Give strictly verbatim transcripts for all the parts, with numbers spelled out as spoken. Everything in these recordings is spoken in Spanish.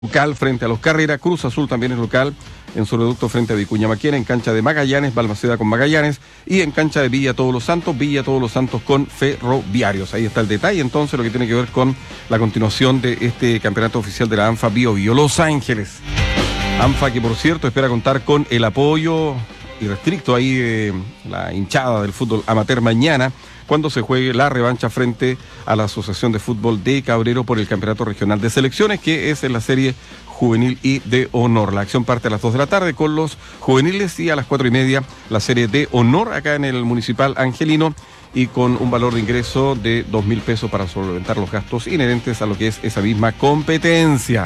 Local frente a los Carrera. Cruz Azul también es local en su reducto frente a Vicuña Maquena, en cancha de Magallanes, Balmaceda con Magallanes, y en cancha de Villa Todos los Santos, Villa Todos los Santos con Ferroviarios. Ahí está el detalle, entonces, lo que tiene que ver con la continuación de este campeonato oficial de la ANFA Bio Bio Los Ángeles. ANFA que, por cierto, espera contar con el apoyo irrestricto ahí de la hinchada del fútbol amateur mañana, cuando se juegue la revancha frente a la Asociación de Fútbol de Cabrero por el Campeonato Regional de Selecciones, que es en la serie juvenil y de honor. La acción parte a las dos de la tarde con los juveniles y a las cuatro y media la serie de honor acá en el Municipal Angelino, y con un valor de ingreso de dos mil pesos para solventar los gastos inherentes a lo que es esa misma competencia.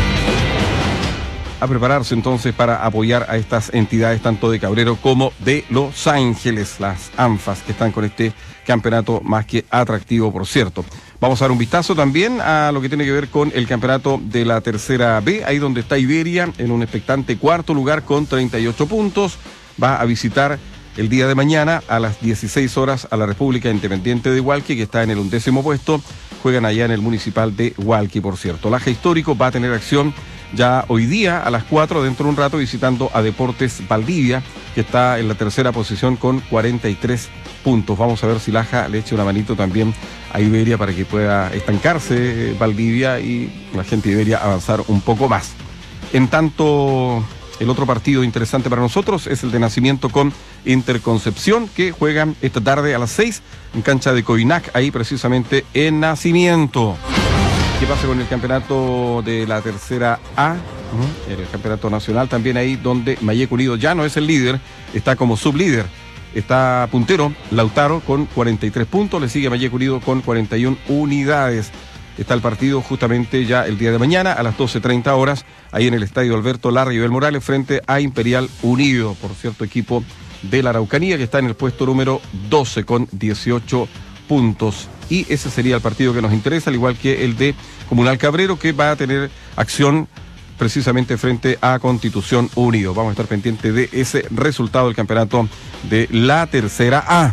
A prepararse entonces para apoyar a estas entidades tanto de Cabrero como de Los Ángeles, las ANFAS, que están con este campeonato más que atractivo, por cierto. Vamos a dar un vistazo también a lo que tiene que ver con el campeonato de la tercera B, ahí donde está Iberia en un expectante cuarto lugar con treinta y ocho puntos. Va a visitar el día de mañana a las dieciséis horas a la República Independiente de Hualqui, que está en el undécimo puesto. Juegan allá en el Municipal de Hualqui, por cierto. Laja Histórico va a tener acción ya hoy día a las cuatro, dentro de un rato, visitando a Deportes Valdivia, que está en la tercera posición con cuarenta y tres puntos. Vamos a ver si Laja le echa una manito también a Iberia para que pueda estancarse Valdivia y la gente de Iberia avanzar un poco más. En tanto, el otro partido interesante para nosotros es el de Nacimiento con Interconcepción, que juegan esta tarde a las seis en cancha de Coinac, ahí precisamente en Nacimiento. ¿Qué pasa con el campeonato de la tercera A? Uh-huh. El campeonato nacional también ahí, donde Mayeco Unido ya no es el líder, está como sublíder. Está puntero Lautaro con cuarenta y tres puntos, le sigue Mayeco Unido con cuarenta y una unidades. Está el partido justamente ya el día de mañana a las doce treinta horas, ahí en el estadio Alberto Larribel Morales, frente a Imperial Unido, por cierto, equipo de la Araucanía, que está en el puesto número doce con dieciocho puntos. Y ese sería el partido que nos interesa, al igual que el de Comunal Cabrero, que va a tener acción precisamente frente a Constitución Unido. Vamos a estar pendientes de ese resultado del campeonato de la tercera A.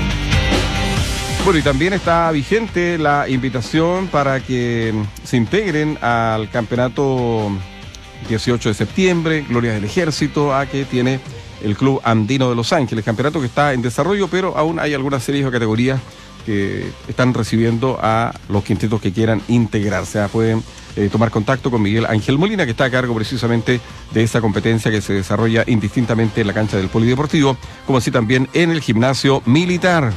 Bueno, y también está vigente la invitación para que se integren al campeonato dieciocho de septiembre, Gloria del Ejército, a que tiene el Club Andino de Los Ángeles, campeonato que está en desarrollo, pero aún hay algunas series o categorías que están recibiendo a los quintetos que quieran integrarse. O sea, pueden eh, tomar contacto con Miguel Ángel Molina, que está a cargo precisamente de esa competencia que se desarrolla indistintamente en la cancha del Polideportivo, como así también en el gimnasio militar.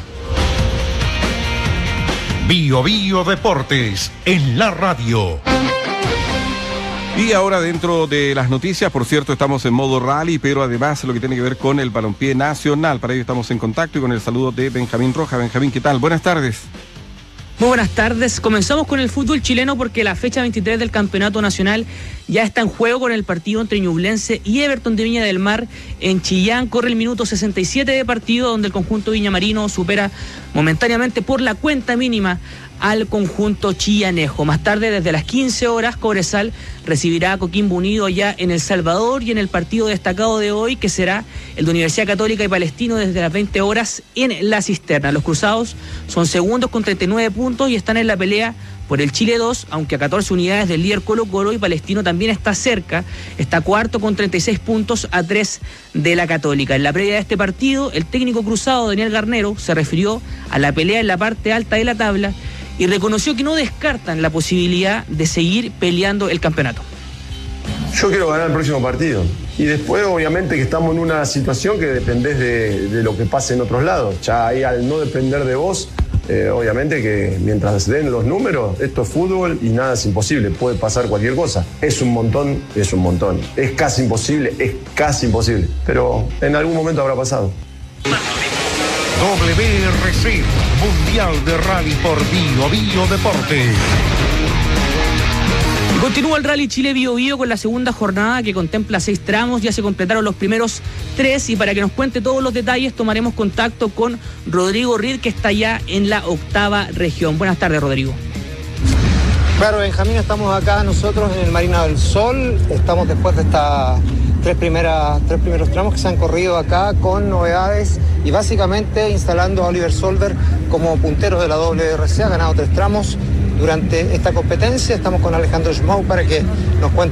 Bio Bio Deportes en la radio. Y ahora, dentro de las noticias, por cierto, estamos en modo rally, pero además lo que tiene que ver con el balompié nacional. Para ello estamos en contacto y con el saludo de Benjamín Roja. Benjamín, ¿qué tal? Buenas tardes. Muy buenas tardes. Comenzamos con el fútbol chileno porque la fecha veintitrés del Campeonato Nacional ya está en juego con el partido entre Ñublense y Everton de Viña del Mar en Chillán. Corre el minuto sesenta y siete de partido, donde el conjunto viñamarino supera momentáneamente por la cuenta mínima al conjunto chillanejo. Más tarde, desde las quince horas, Cobresal recibirá a Coquimbo Unido allá en El Salvador, y en el partido destacado de hoy, que será el de Universidad Católica y Palestino, desde las veinte horas en La Cisterna. Los cruzados son segundos con treinta y nueve puntos y están en la pelea por el Chile dos, aunque a catorce unidades del líder Colo Colo, y Palestino también está cerca, está cuarto con treinta y seis puntos a tres de la Católica. En la previa de este partido, el técnico cruzado Daniel Garnero se refirió a la pelea en la parte alta de la tabla y reconoció que no descartan la posibilidad de seguir peleando el campeonato. Yo quiero ganar el próximo partido. Y después, obviamente, que estamos en una situación que dependés de, de lo que pase en otros lados. Ya ahí, al no depender de vos, eh, obviamente que mientras den los números, esto es fútbol y nada es imposible. Puede pasar cualquier cosa. Es un montón, es un montón. Es casi imposible, es casi imposible. Pero en algún momento habrá pasado. W R C, Mundial de Rally por Bio Bio Deportes. Continúa el Rally Chile Bio Bio con la segunda jornada, que contempla seis tramos. Ya se completaron los primeros tres, y para que nos cuente todos los detalles tomaremos contacto con Rodrigo Reed, que está ya en la octava región. Buenas tardes, Rodrigo. Claro, Benjamín, estamos acá nosotros en el Marina del Sol. Estamos después de estas tres, primeras, tres primeros tramos que se han corrido acá, con novedades y básicamente instalando a Oliver Solver como puntero de la W R C. Ha ganado tres tramos. durante esta competencia. Estamos con Alejandro Schmau para que nos cuente